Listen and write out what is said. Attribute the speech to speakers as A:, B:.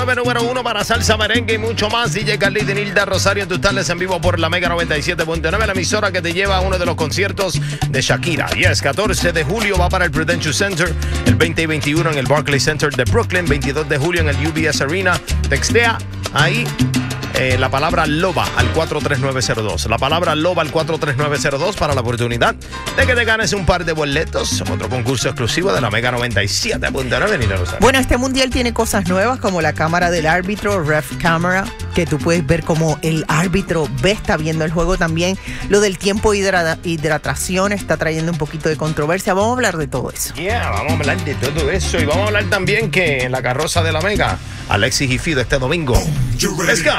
A: Número 1 para salsa, merengue y mucho más. DJ Carlito y Nilda Rosario en tus tardes en vivo por la Mega 97.9, la emisora que te lleva a uno de los conciertos de Shakira. 14 de julio va para el Prudential Center, el 20 y 21 en el Barclays Center de Brooklyn, 22 de julio en el UBS Arena. Textea ahí la palabra LOBA al 43902. La palabra LOBA al 43902 para la oportunidad de que te ganes un par de boletos. Otro concurso exclusivo de la Mega 97.9. Nilda Rosario.
B: Bueno, este mundial tiene cosas nuevas como la cámara del árbitro, Ref Camera, que tú puedes ver cómo el árbitro está viendo el juego también. Lo del tiempo de hidratación está trayendo un poquito de controversia. Vamos a hablar de todo eso.
A: Vamos a hablar de todo eso. Y vamos a hablar también que en la carroza de la Mega, Alexis y Fido este domingo. Let's go.